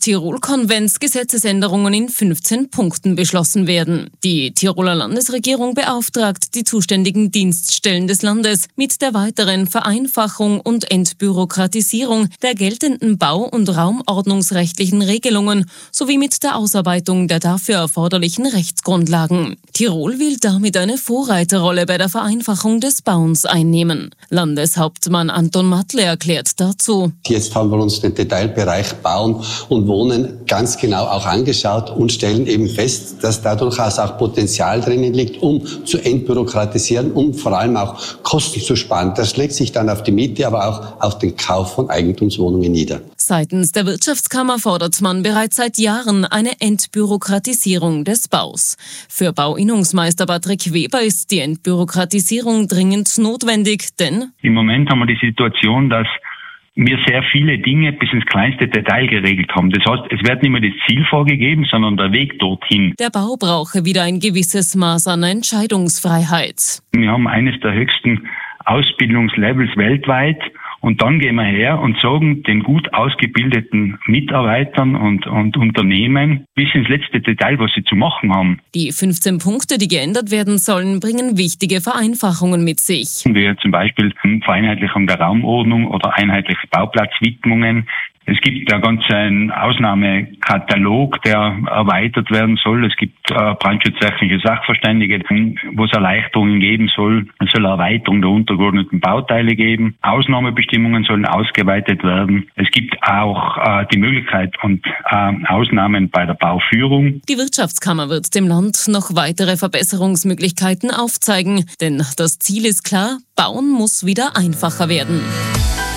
Tirol-Konvents Gesetzesänderungen in 15 Punkten beschlossen werden. Die Tiroler Landesregierung beauftragt die zuständigen Dienststellen des Landes mit der weiteren Vereinfachung und Entbürokratisierung der geltenden bau- und raumordnungsrechtlichen Regelungen sowie mit der Ausarbeitung der dafür erforderlichen Rechtsgrundlagen. Tirol will damit eine Vorreiterrolle bei der Vereinfachung des Bauens einnehmen. Landeshauptmann Anton Matle erklärt dazu: Jetzt haben wir uns den Detailbereich Bauen und Wohnen ganz genau auch angeschaut und stellen eben fest, dass da durchaus auch Potenzial drinnen liegt, um zu entbürokratisieren, um vor allem auch Kosten zu sparen. Das schlägt sich dann auf die Miete, aber auch auf den Kauf von Eigentumswohnungen nieder. Seitens der Wirtschaftskammer fordert man bereits seit Jahren eine Entbürokratisierung des Baus. Für Bauinnungsmeister Patrick Weber ist die Entbürokratisierung dringend notwendig, denn im Moment haben wir die Situation, dass wir sehr viele Dinge bis ins kleinste Detail geregelt haben. Das heißt, es wird nicht mehr das Ziel vorgegeben, sondern der Weg dorthin. Der Bau brauche wieder ein gewisses Maß an Entscheidungsfreiheit. Wir haben eines der höchsten Ausbildungslevels weltweit. Und dann gehen wir her und sagen den gut ausgebildeten Mitarbeitern und Unternehmen bis ins letzte Detail, was sie zu machen haben. Die 15 Punkte, die geändert werden sollen, bringen wichtige Vereinfachungen mit sich. Wie zum Beispiel Vereinheitlichung der Raumordnung oder einheitliche Bauplatzwidmungen. Es gibt einen ganzen Ausnahmekatalog, der erweitert werden soll. Es gibt brandschutzrechtliche Sachverständige, wo es Erleichterungen geben soll. Es soll eine Erweiterung der untergeordneten Bauteile geben. Ausnahmebestimmungen sollen ausgeweitet werden. Es gibt auch die Möglichkeit und Ausnahmen bei der Bauführung. Die Wirtschaftskammer wird dem Land noch weitere Verbesserungsmöglichkeiten aufzeigen. Denn das Ziel ist klar: Bauen muss wieder einfacher werden.